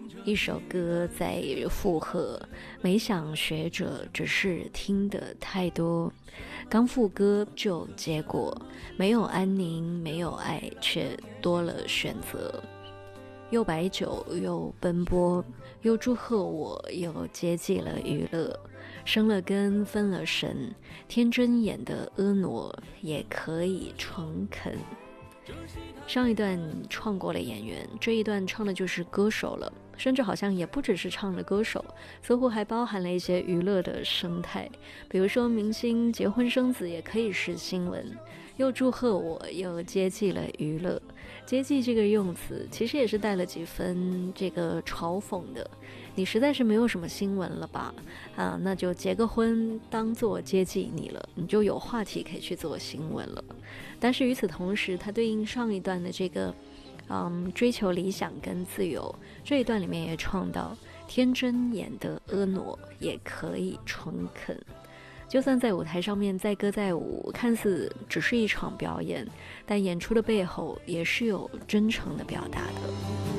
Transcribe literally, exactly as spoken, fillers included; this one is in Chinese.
一首歌在附和，没想学者只是听得太多。刚副歌就结果，没有安宁，没有爱，却多了选择。又白酒，又奔波，又祝贺我，又接济了娱乐。生了根，分了神，天真演的婀娜，也可以诚恳。上一段唱过了演员，这一段唱的就是歌手了，甚至好像也不只是唱了歌手，似乎还包含了一些娱乐的生态。比如说明星结婚生子也可以是新闻，又祝贺我，又接济了娱乐。接济这个用词其实也是带了几分这个嘲讽的，你实在是没有什么新闻了吧啊，那就结个婚当做接济你了，你就有话题可以去做新闻了。但是与此同时，它对应上一段的这个嗯，追求理想跟自由，这一段里面也唱到天真演的婀娜，也可以诚恳。就算在舞台上面载歌载舞，看似只是一场表演，但演出的背后也是有真诚的表达的。